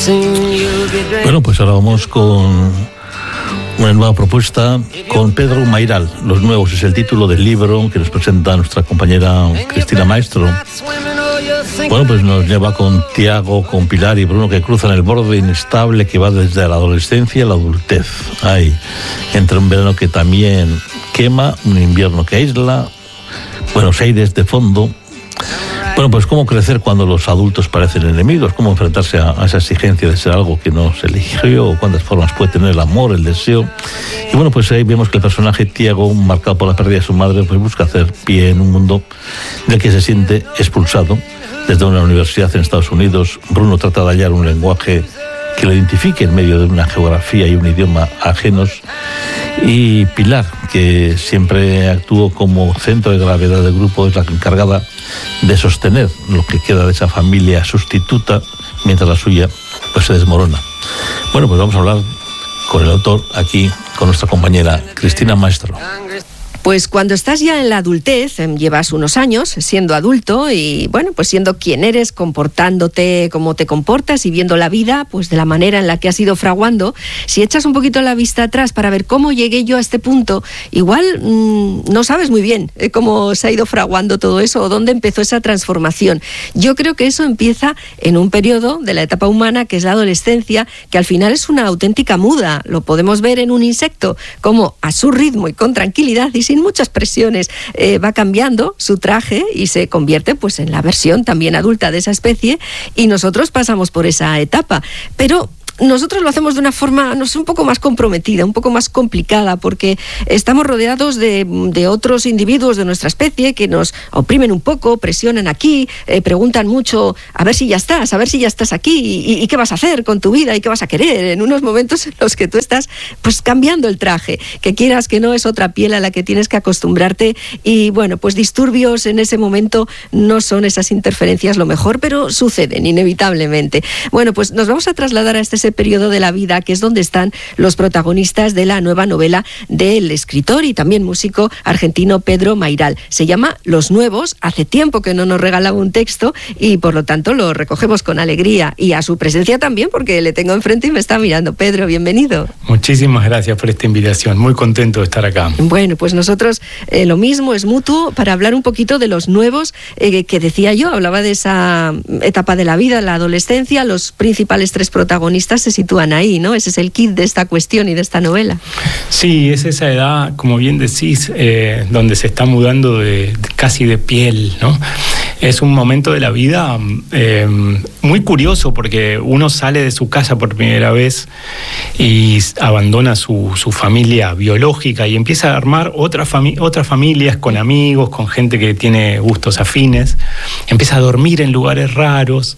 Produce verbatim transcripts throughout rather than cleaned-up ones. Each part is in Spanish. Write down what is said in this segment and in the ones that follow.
Bueno, pues ahora vamos con una nueva propuesta con Pedro Mairal. Los Nuevos es el título del libro que nos presenta nuestra compañera Cristina Maestro. Bueno, pues nos lleva con Tiago, con Pilar y Bruno, que cruzan el borde inestable que va desde la adolescencia a la adultez. Ay, entre un verano que también quema, un invierno que aísla, Buenos Aires de fondo. Bueno, pues cómo crecer cuando los adultos parecen enemigos, cómo enfrentarse a, a esa exigencia de ser algo que no se eligió, cuántas formas puede tener el amor, el deseo. Y bueno, pues ahí vemos que el personaje Tiago, marcado por la pérdida de su madre, pues busca hacer pie en un mundo del que se siente expulsado. Desde una universidad en Estados Unidos, Bruno trata de hallar un lenguaje que lo identifique en medio de una geografía y un idioma ajenos. Y Pilar, que siempre actuó como centro de gravedad del grupo, es la encargada de sostener lo que queda de esa familia sustituta, mientras la suya pues se desmorona. Bueno, pues vamos a hablar con el autor aquí, con nuestra compañera Cristina Maestro. Pues cuando estás ya en la adultez, llevas unos años siendo adulto y, bueno, pues siendo quien eres, comportándote como te comportas y viendo la vida, pues de la manera en la que has ido fraguando, si echas un poquito la vista atrás para ver cómo llegué yo a este punto, igual mmm, no sabes muy bien eh, cómo se ha ido fraguando todo eso o dónde empezó esa transformación. Yo creo que eso empieza en un periodo de la etapa humana que es la adolescencia, que al final es una auténtica muda. Lo podemos ver en un insecto, como a su ritmo y con tranquilidad y sin muchas presiones eh, va cambiando su traje y se convierte pues en la versión también adulta de esa especie, y nosotros pasamos por esa etapa, pero nosotros lo hacemos de una forma, no sé, un poco más comprometida, un poco más complicada, porque estamos rodeados de, de otros individuos de nuestra especie que nos oprimen un poco, presionan aquí, eh, preguntan mucho, a ver si ya estás, a ver si ya estás aquí, y, y qué vas a hacer con tu vida y qué vas a querer, en unos momentos en los que tú estás pues cambiando el traje, que quieras que no, es otra piel a la que tienes que acostumbrarte, y bueno, pues disturbios en ese momento no son esas interferencias lo mejor, pero suceden inevitablemente. Bueno, pues nos vamos a trasladar a este ese periodo de la vida que es donde están los protagonistas de la nueva novela del escritor y también músico argentino Pedro Mairal. Se llama Los Nuevos. Hace tiempo que no nos regalaba un texto y por lo tanto lo recogemos con alegría, y a su presencia también, porque le tengo enfrente y me está mirando. Pedro, bienvenido. Muchísimas gracias por esta invitación, muy contento de estar acá. Bueno, pues nosotros eh, lo mismo, es mutuo, para hablar un poquito de Los Nuevos, eh, que decía yo, hablaba de esa etapa de la vida, la adolescencia. Los principales tres protagonistas se sitúan ahí, ¿no? Ese es el kit de esta cuestión y de esta novela. Sí, es esa edad, como bien decís, eh, donde se está mudando de, de casi de piel, ¿no? Es un momento de la vida eh, muy curioso, porque uno sale de su casa por primera vez y abandona su, su familia biológica y empieza a armar otra fami- otras familias con amigos, con gente que tiene gustos afines. Empieza a dormir en lugares raros,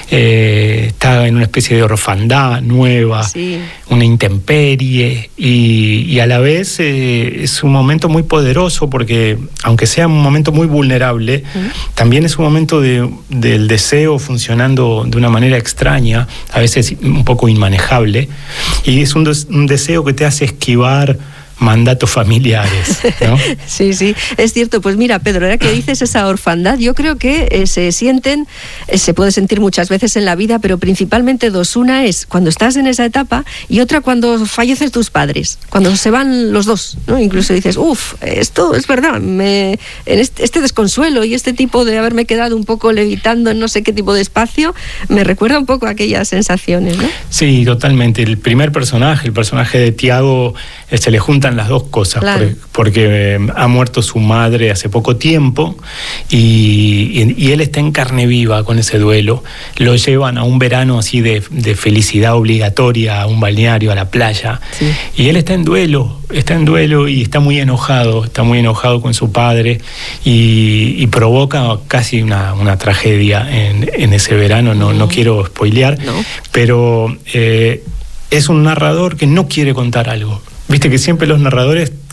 eh, está en una especie de orfandad nueva, sí, una intemperie, y, y a la vez eh, es un momento muy poderoso, porque aunque sea un momento muy vulnerable, uh-huh, también es un momento de, del deseo funcionando de una manera extraña, a veces un poco inmanejable, y es un, des, un deseo que te hace esquivar mandatos familiares, ¿no? Sí, sí, es cierto. Pues mira, Pedro, ahora que dices esa orfandad, yo creo que eh, se sienten, eh, se puede sentir muchas veces en la vida, pero principalmente dos. Una es cuando estás en esa etapa y otra cuando fallecen tus padres, cuando se van los dos, ¿no? Incluso dices, uff, esto es verdad, me, en este, este desconsuelo y este tipo de haberme quedado un poco levitando en no sé qué tipo de espacio, me recuerda un poco a aquellas sensaciones, ¿no? Sí, totalmente. El primer personaje, el personaje de Tiago, eh, se le juntan las dos cosas, claro, porque, porque eh, ha muerto su madre hace poco tiempo y, y, y él está en carne viva con ese duelo. Lo llevan a un verano así de, de felicidad obligatoria, a un balneario, a la playa, sí, y él está en duelo, está en duelo y está muy enojado, está muy enojado con su padre, y, y provoca casi una, una tragedia en, en ese verano. No, no quiero spoilear, no, pero eh, es un narrador que no quiere contar algo. Viste que siempre los narradores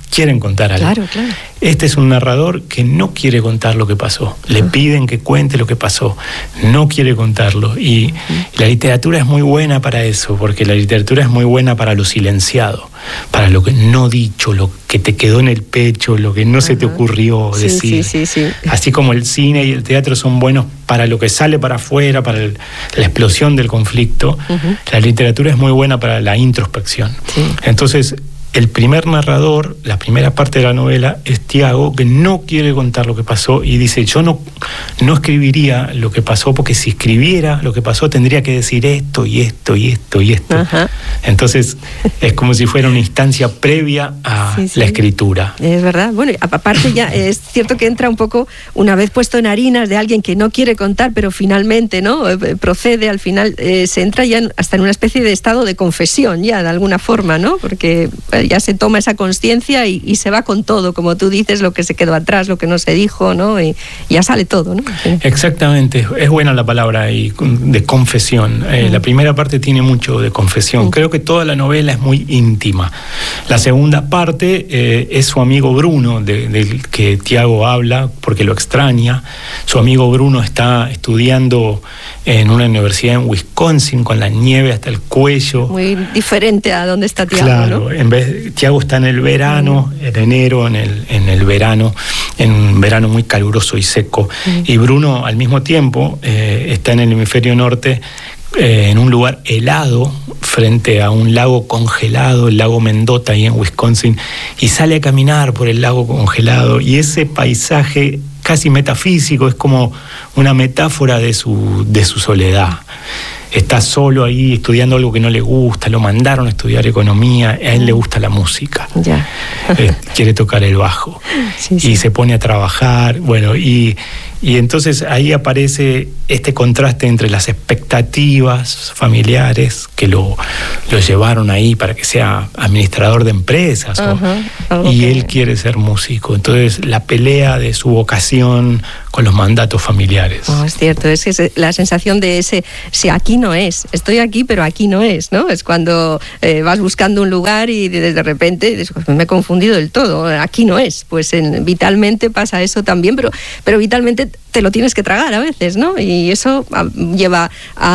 quieren contar algo. Claro, claro. Este es un narrador que no quiere contar lo que pasó. Le uh-huh. piden que cuente lo que pasó. No quiere contarlo. Y uh-huh. la literatura es muy buena para eso, porque la literatura es muy buena para lo silenciado, para lo que no dicho, lo que te quedó en el pecho, lo que no uh-huh. se te ocurrió sí, decir. Sí, sí, sí. Así como el cine y el teatro son buenos para lo que sale para afuera, para el, la explosión del conflicto, uh-huh. la literatura es muy buena para la introspección. Sí. Entonces, el primer narrador, la primera parte de la novela, es Tiago, que no quiere contar lo que pasó y dice, yo no, no escribiría lo que pasó, porque si escribiera lo que pasó tendría que decir esto y esto y esto y esto. Ajá. Entonces es como si fuera una instancia previa a sí, sí. la escritura. Es verdad. Bueno, aparte ya es cierto que entra un poco, una vez puesto en harinas de alguien que no quiere contar, pero finalmente no procede, al final eh, se entra ya en, hasta en una especie de estado de confesión ya, de alguna forma, ¿no? Porque ya se toma esa conciencia y, y se va con todo, como tú dices, lo que se quedó atrás, lo que no se dijo, ¿no? Y, y ya sale todo, ¿no? Exactamente, es buena la palabra ahí, de confesión. Eh, mm. La primera parte tiene mucho de confesión. Mm. Creo que toda la novela es muy íntima. La segunda parte eh, es su amigo Bruno, de, del que Tiago habla, porque lo extraña. Su amigo Bruno está estudiando en una universidad en Wisconsin con la nieve hasta el cuello. Muy diferente a donde está Tiago, claro, ¿no? En vez Tiago está en el verano, mm. en enero, en el, en el verano, en un verano muy caluroso y seco. Mm. Y Bruno, al mismo tiempo, eh, está en el hemisferio norte, eh, en un lugar helado, frente a un lago congelado, el lago Mendota, ahí en Wisconsin, y sale a caminar por el lago congelado, y ese paisaje casi metafísico es como una metáfora de su, de su soledad. Está solo ahí estudiando algo que no le gusta, lo mandaron a estudiar economía, a él le gusta la música, ya. eh, quiere tocar el bajo, sí, sí. y se pone a trabajar, bueno, y, y entonces ahí aparece este contraste entre las expectativas familiares que lo, lo llevaron ahí para que sea administrador de empresas, uh-huh. o, y él quiere ser músico, entonces la pelea de su vocación con los mandatos familiares. Oh, es cierto, es que es la sensación de ese, si aquí no es, estoy aquí pero aquí no es, ¿no? Es cuando eh, vas buscando un lugar y de, de repente dices, me he confundido del todo, aquí no es. Pues en, vitalmente pasa eso también, pero, pero vitalmente te lo tienes que tragar a veces, ¿no? Y eso a, lleva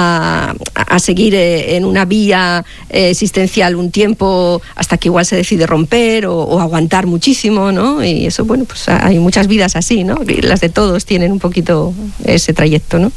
a, a seguir eh, en una vía eh, existencial un tiempo hasta que igual se decide romper o, o aguantar muchísimo, ¿no? Y eso, bueno, pues hay muchas vidas así, ¿no? Y las de todos tienen un poquito ese trayecto, ¿no?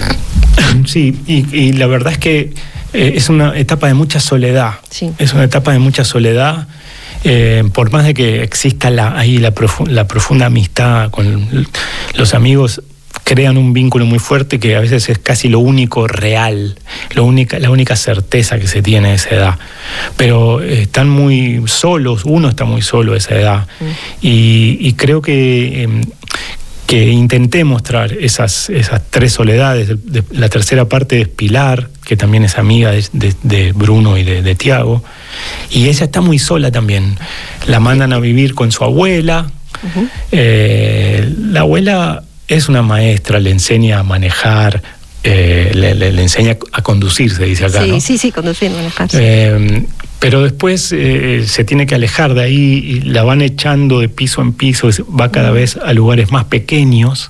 Sí, y, y la verdad es que eh, es una etapa de mucha soledad. Sí. Es una etapa de mucha soledad. Eh, por más de que exista la, ahí la, profu- la profunda amistad con los amigos, crean un vínculo muy fuerte que a veces es casi lo único real, lo única, la única certeza que se tiene a esa edad. Pero eh, están muy solos, uno está muy solo a esa edad. Mm. Y, y creo que... Eh, que intenté mostrar esas, esas tres soledades. De, de, la tercera parte es Pilar, que también es amiga de, de, de Bruno y de, de Tiago, y ella está muy sola también. La mandan a vivir con su abuela. Uh-huh. Eh, la abuela es una maestra, le enseña a manejar, eh, le, le, le enseña a conducir, se dice acá, sí, ¿no? Sí, sí, conducir, manejar. Sí. Eh, pero después eh, se tiene que alejar de ahí y la van echando de piso en piso, va cada vez a lugares más pequeños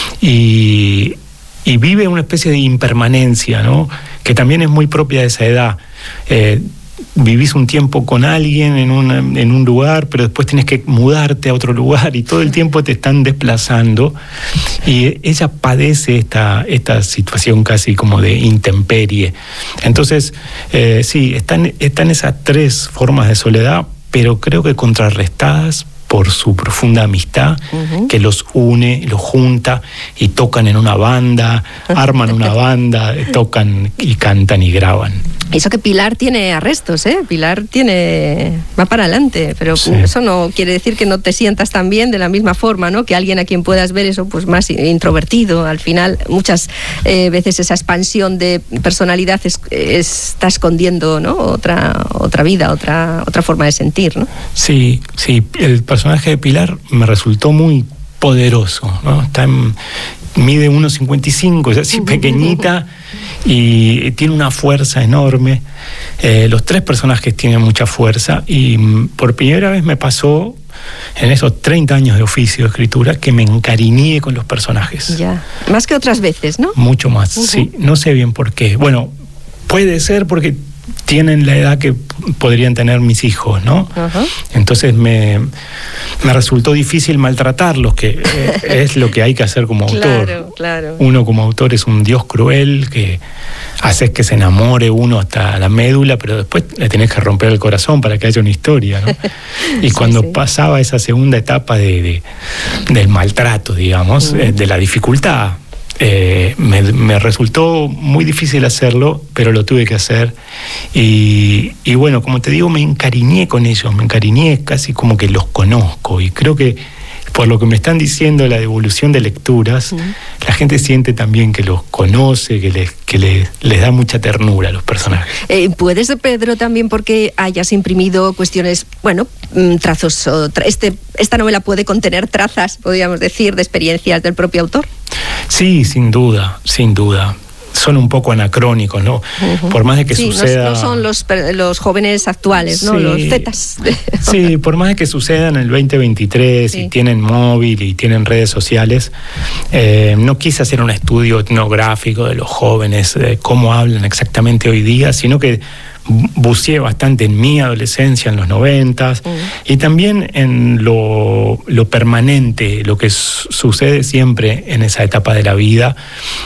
y, y vive una especie de impermanencia, ¿no? Que también es muy propia de esa edad. Eh, vivís un tiempo con alguien en, una, en un lugar, pero después tienes que mudarte a otro lugar y todo el tiempo te están desplazando, y ella padece esta, esta situación casi como de intemperie. Entonces, eh, sí, están, están esas tres formas de soledad, pero creo que contrarrestadas por su profunda amistad, uh-huh. que los une, los junta y tocan en una banda, arman una banda, tocan y cantan y graban. Eso que Pilar tiene arrestos, ¿eh? Pilar tiene va para adelante, pero sí. Eso no quiere decir que no te sientas tan bien de la misma forma, ¿no? Que alguien a quien puedas ver eso pues más introvertido. Al final, muchas eh, veces esa expansión de personalidad es, es, está escondiendo, ¿no? Otra otra vida, otra otra forma de sentir, ¿no? Sí, sí. El personaje de Pilar me resultó muy poderoso, ¿no? Está en, mide uno cincuenta y cinco, es así pequeñita y tiene una fuerza enorme. Eh, los tres personajes tienen mucha fuerza y por primera vez me pasó en esos treinta años de oficio de escritura, que me encariñé con los personajes. Ya, más que otras veces, ¿no? Mucho más, uh-huh. sí. No sé bien por qué. Bueno, puede ser porque tienen la edad que podrían tener mis hijos, ¿no? Uh-huh. Entonces me, me resultó difícil maltratarlos, que eh, es lo que hay que hacer como autor. Claro, claro. Uno como autor es un dios cruel que haces que se enamore uno hasta la médula, pero después le tenés que romper el corazón para que haya una historia, ¿no? Y sí, cuando sí. pasaba esa segunda etapa de, de, del maltrato, digamos, uh-huh. eh, de la dificultad, Eh, me, me resultó muy difícil hacerlo, pero lo tuve que hacer y, y bueno, como te digo, me encariñé con ellos, me encariñé casi como que los conozco, y creo que por lo que me están diciendo, la devolución de lecturas, uh-huh. la gente siente también que los conoce, que les, que les, les da mucha ternura a los personajes. Eh, ¿Puede ser, Pedro, también porque hayas imprimido cuestiones, bueno, trazos, o tra- este, esta novela puede contener trazas, podríamos decir, de experiencias del propio autor? Sí, sin duda, sin duda. Son un poco anacrónicos, ¿no? Uh-huh. Por más de que sí, suceda... No, no son los, los jóvenes actuales, ¿no? Sí, los zetas. Sí, por más de que suceda en el veinte veintitrés sí. y tienen móvil y tienen redes sociales, eh, no quise hacer un estudio etnográfico de los jóvenes, de cómo hablan exactamente hoy día, sino que buceé bastante en mi adolescencia, en los noventas, uh-huh. y también en lo, lo permanente, lo que su- sucede siempre en esa etapa de la vida.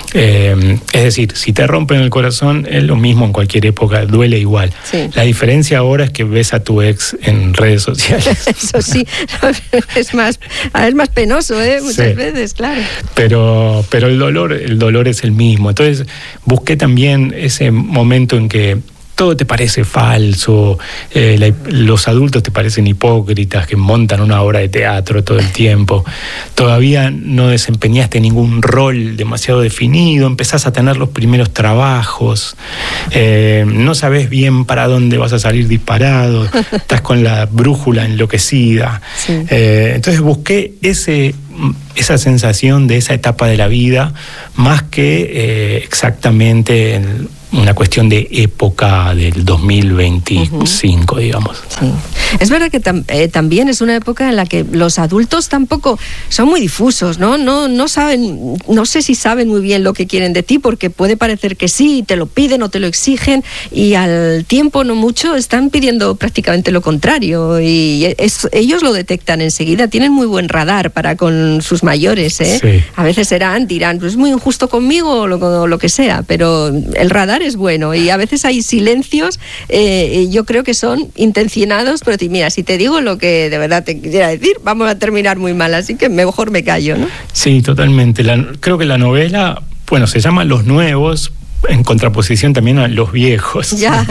Eh, es decir, si te rompen el corazón, es lo mismo en cualquier época, duele igual. Sí. La diferencia ahora es que ves a tu ex en redes sociales. Eso sí, es más, es más penoso, ¿eh? Muchas sí. veces, claro. Pero, pero el dolor, el dolor es el mismo. Entonces, busqué también ese momento en que todo te parece falso, eh, la, los adultos te parecen hipócritas, que montan una obra de teatro todo el tiempo, todavía no desempeñaste ningún rol demasiado definido, empezás a tener los primeros trabajos, eh, no sabés bien para dónde vas a salir disparado, estás con la brújula enloquecida. Sí. Eh, entonces busqué ese... esa sensación de esa etapa de la vida, más que eh, exactamente en una cuestión de época del dos mil veinticinco, uh-huh. digamos. Sí. Es verdad que tam- eh, también es una época en la que los adultos tampoco son muy difusos, ¿no? No, no saben, no sé si saben muy bien lo que quieren de ti, porque puede parecer que sí, te lo piden o te lo exigen, y al tiempo no mucho están pidiendo prácticamente lo contrario, y es, ellos lo detectan enseguida, tienen muy buen radar para con sus mayores, ¿eh? Sí. A veces serán, dirán, pues es muy injusto conmigo o lo, lo que sea, pero el radar es bueno, y a veces hay silencios, eh, yo creo que son intencionados, pero mira, si te digo lo que de verdad te quisiera decir, vamos a terminar muy mal, así que mejor me callo, ¿no? Sí, totalmente. La, creo que la novela, bueno, se llama Los Nuevos, en contraposición también a los viejos. Ya.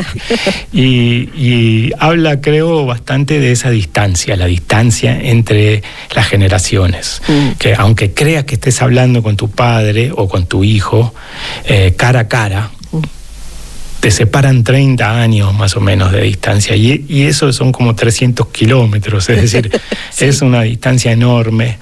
y, y habla, creo, bastante de esa distancia, la distancia entre las generaciones. Mm. Que aunque creas que estés hablando con tu padre o con tu hijo, eh, cara a cara, mm. te separan treinta años más o menos de distancia, y, y eso son como trescientos kilómetros, es decir, sí. es una distancia enorme,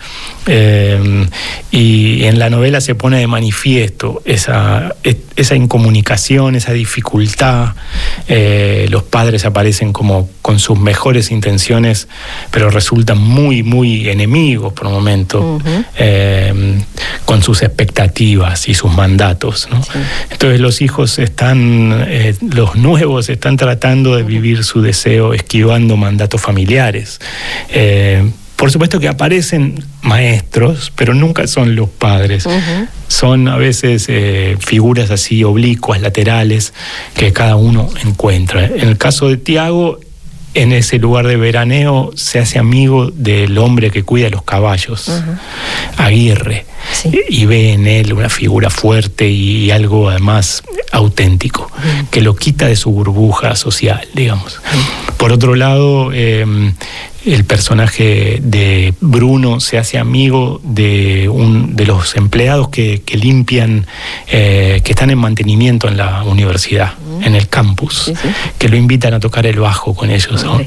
eh, y en la novela se pone de manifiesto esa, esa incomunicación, esa dificultad. Eh, los padres aparecen como con sus mejores intenciones, pero resultan muy, muy enemigos por un momento, uh-huh. eh, con sus expectativas y sus mandatos, ¿no? Sí. Entonces los hijos están... Eh, los nuevos están tratando de vivir su deseo esquivando mandatos familiares. Eh, por supuesto que aparecen maestros, pero nunca son los padres. Uh-huh. Son a veces eh, figuras así oblicuas, laterales, que cada uno encuentra. En el caso de Tiago, en ese lugar de veraneo se hace amigo del hombre que cuida los caballos, uh-huh. Aguirre, sí. y ve en él una figura fuerte y algo además auténtico, uh-huh. que lo quita de su burbuja social, digamos. Uh-huh. Por otro lado, eh, el personaje de Bruno se hace amigo de un de los empleados que, que limpian, eh, que están en mantenimiento en la universidad, uh-huh. en el campus, sí, sí. que lo invitan a tocar el bajo con ellos, ¿no?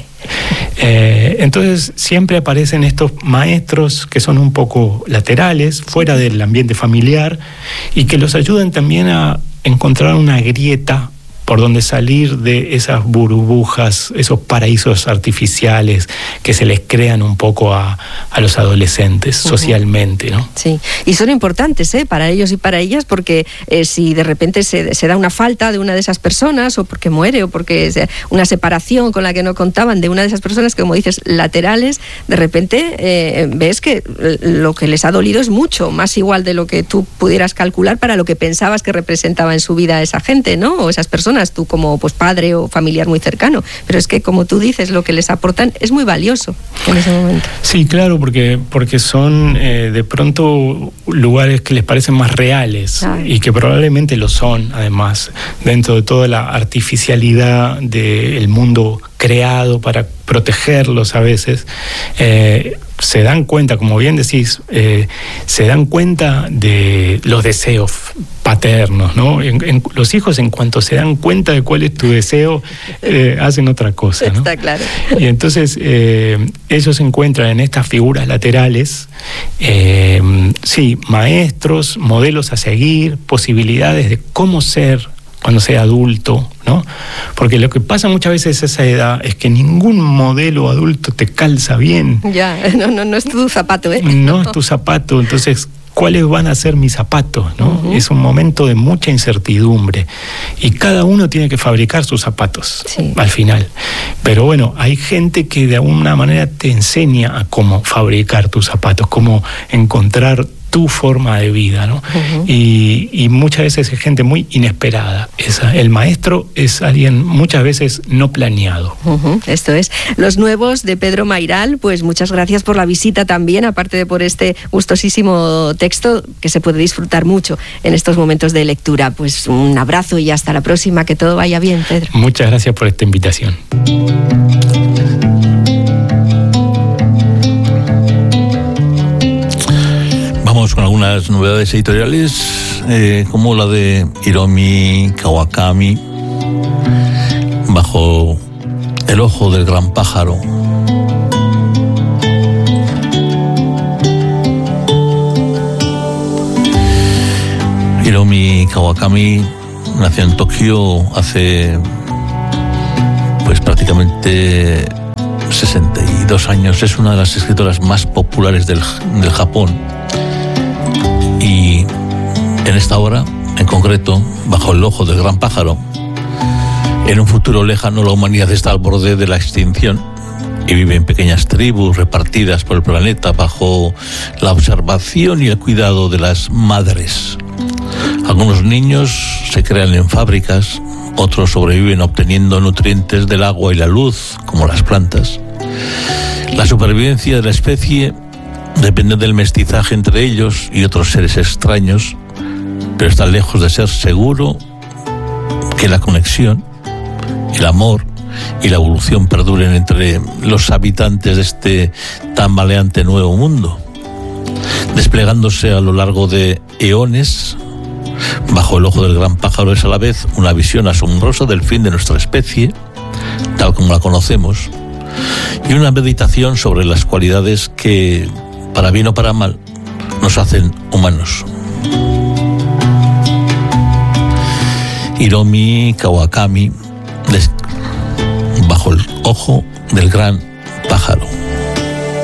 Eh, entonces siempre aparecen estos maestros que son un poco laterales, fuera del ambiente familiar, y que los ayudan también a encontrar una grieta por donde salir de esas burbujas, esos paraísos artificiales que se les crean un poco a, a los adolescentes, uh-huh. socialmente, ¿no? Sí, y son importantes, ¿eh? Para ellos y para ellas, porque eh, si de repente se, se da una falta de una de esas personas, o porque muere, o porque es una separación con la que no contaban de una de esas personas, que como dices, laterales, de repente eh, ves que lo que les ha dolido es mucho, más igual de lo que tú pudieras calcular para lo que pensabas que representaba en su vida esa gente, ¿no? O esas personas, tú como pues padre o familiar muy cercano. Pero es que, como tú dices, lo que les aportan es muy valioso en ese momento. Sí, claro, porque, porque son eh, de pronto lugares que les parecen más reales. Ay. Y que probablemente lo son, además, dentro de toda la artificialidad del mundo creado para protegerlos a veces. Eh, se dan cuenta, como bien decís, eh, se dan cuenta de los deseos paternos, ¿no? En, en, los hijos, en cuanto se dan cuenta de cuál es tu deseo, eh, hacen otra cosa, ¿no? Está claro. Y entonces eh, ellos encuentran en estas figuras laterales, eh, sí, maestros, modelos a seguir, posibilidades de cómo ser cuando sea adulto, ¿no? Porque lo que pasa muchas veces a esa edad es que ningún modelo adulto te calza bien. Ya, no, no, no es tu zapato, ¿eh? No es tu zapato, entonces, ¿cuáles van a ser mis zapatos, no? Uh-huh. Es un momento de mucha incertidumbre y cada uno tiene que fabricar sus zapatos, sí, al final. Pero bueno, hay gente que de alguna manera te enseña a cómo fabricar tus zapatos, cómo encontrar tu forma de vida, ¿no? Uh-huh. Y, y muchas veces es gente muy inesperada. Esa. El maestro es alguien muchas veces no planeado. Uh-huh. Esto es. Los nuevos de Pedro Mairal, pues muchas gracias por la visita también, aparte de por este gustosísimo texto que se puede disfrutar mucho en estos momentos de lectura. Pues un abrazo y hasta la próxima, que todo vaya bien, Pedro. Muchas gracias por esta invitación. Vamos con algunas novedades editoriales, eh, como la de Hiromi Kawakami, Bajo el ojo del gran pájaro. Hiromi Kawakami nació en Tokio hace pues prácticamente sesenta y dos años. Es una de las escritoras más populares del, del Japón. Y en esta obra, en concreto, Bajo el ojo del gran pájaro, en un futuro lejano la humanidad está al borde de la extinción y vive en pequeñas tribus repartidas por el planeta bajo la observación y el cuidado de las madres. Algunos niños se crean en fábricas, otros sobreviven obteniendo nutrientes del agua y la luz, como las plantas. La supervivencia de la especie depende del mestizaje entre ellos y otros seres extraños, pero está lejos de ser seguro que la conexión, el amor y la evolución perduren entre los habitantes de este tambaleante nuevo mundo. Desplegándose a lo largo de eones, Bajo el ojo del gran pájaro es a la vez una visión asombrosa del fin de nuestra especie, tal como la conocemos, y una meditación sobre las cualidades que, para bien o para mal, nos hacen humanos. Hiromi Kawakami, Bajo el ojo del gran pájaro.